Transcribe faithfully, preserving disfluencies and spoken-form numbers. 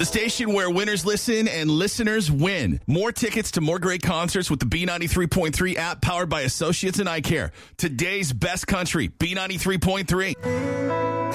The station where winners listen and listeners win. More tickets to more great concerts with the B ninety-three point three app powered by Associates and Eye Care. Today's best country, B ninety-three point three.